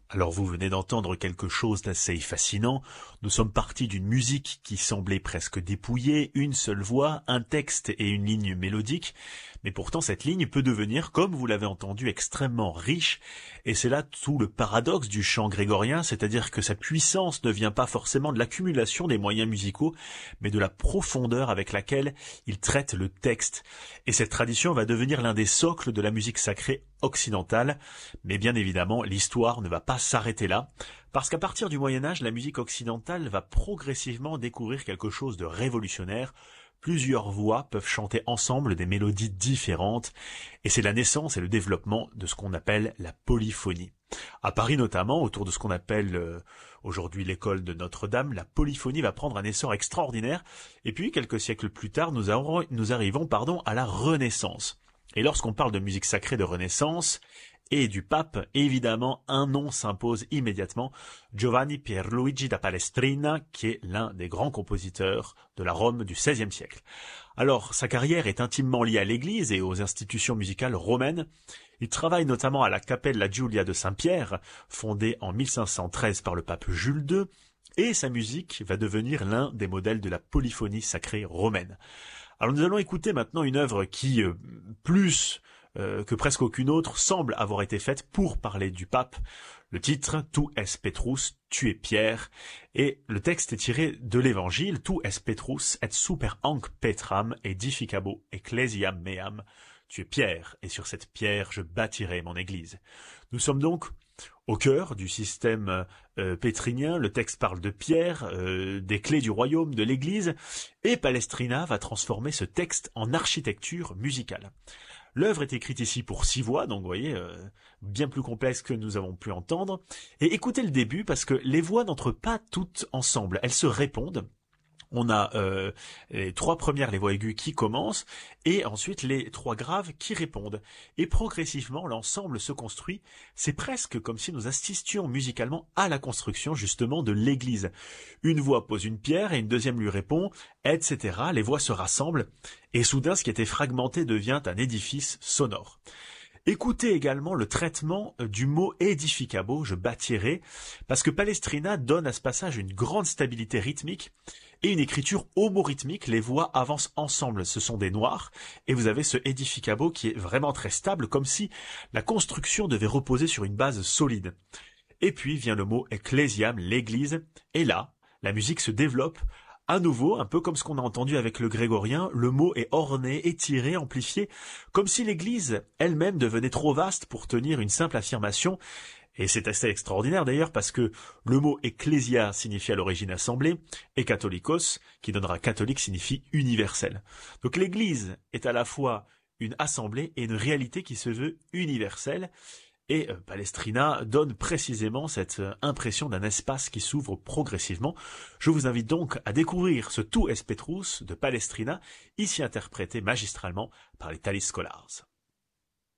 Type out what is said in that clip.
Alors vous venez d'entendre quelque chose d'assez fascinant. Nous sommes partis d'une musique qui semblait presque dépouillée, une seule voix, un texte et une ligne mélodique, mais pourtant cette ligne peut devenir, comme vous l'avez entendu, extrêmement riche, et c'est là tout le paradoxe du chant grégorien, c'est-à-dire que sa puissance ne vient pas forcément de l'accumulation des moyens musicaux, mais de la profondeur avec laquelle il traite le texte. Et cette tradition va devenir l'un des socles de la musique sacrée occidentale, mais bien évidemment l'histoire ne va pas s'arrêter là, parce qu'à partir du Moyen-Âge, la musique occidentale va progressivement découvrir quelque chose de révolutionnaire. Plusieurs voix peuvent chanter ensemble des mélodies différentes, et c'est la naissance et le développement de ce qu'on appelle la polyphonie. À Paris notamment, autour de ce qu'on appelle aujourd'hui l'école de Notre-Dame, la polyphonie va prendre un essor extraordinaire, et puis quelques siècles plus tard, nous arrivons à la Renaissance. Et lorsqu'on parle de musique sacrée de Renaissance et du pape, évidemment, un nom s'impose immédiatement, Giovanni Pierluigi da Palestrina, qui est l'un des grands compositeurs de la Rome du XVIe siècle. Alors, sa carrière est intimement liée à l'Église et aux institutions musicales romaines. Il travaille notamment à la Cappella Giulia de Saint-Pierre, fondée en 1513 par le pape Jules II, et sa musique va devenir l'un des modèles de la polyphonie sacrée romaine. Alors nous allons écouter maintenant une œuvre qui, plus que presque aucune autre, semble avoir été faite pour parler du pape. Le titre, Tu es Petrus, tu es Pierre, et le texte est tiré de l'évangile, Tu es Petrus et super hanc Petram edificabo ecclesiam meam. Tu es Pierre, et sur cette pierre je bâtirai mon église. Nous sommes donc au cœur du système pétrinien. Le texte parle de Pierre, des clés du royaume, de l'église, et Palestrina va transformer ce texte en architecture musicale. L'œuvre est écrite ici pour 6 voix, donc vous voyez, bien plus complexe que nous avons pu entendre. Et écoutez le début, parce que les voix n'entrent pas toutes ensemble, elles se répondent. On a les 3 premières, les voix aiguës qui commencent, et ensuite les 3 graves qui répondent. Et progressivement, l'ensemble se construit. C'est presque comme si nous assistions musicalement à la construction justement de l'église. Une voix pose une pierre et une deuxième lui répond, etc. Les voix se rassemblent, et soudain ce qui était fragmenté devient un édifice sonore. Écoutez également le traitement du mot edificabo, je bâtirai, parce que Palestrina donne à ce passage une grande stabilité rythmique et une écriture homorythmique. Les voix avancent ensemble, ce sont des noirs, et vous avez ce edificabo qui est vraiment très stable, comme si la construction devait reposer sur une base solide. Et puis vient le mot ecclesiam, l'église, et là, la musique se développe. À nouveau, un peu comme ce qu'on a entendu avec le grégorien, le mot est orné, étiré, amplifié, comme si l'église elle-même devenait trop vaste pour tenir une simple affirmation. Et c'est assez extraordinaire d'ailleurs parce que le mot ecclésia signifie à l'origine assemblée, et catholicos, qui donnera catholique, signifie universel. Donc l'église est à la fois une assemblée et une réalité qui se veut universelle. Et Palestrina donne précisément cette impression d'un espace qui s'ouvre progressivement. Je vous invite donc à découvrir ce Tu es Petrus de Palestrina, ici interprété magistralement par les Thalis Scholars.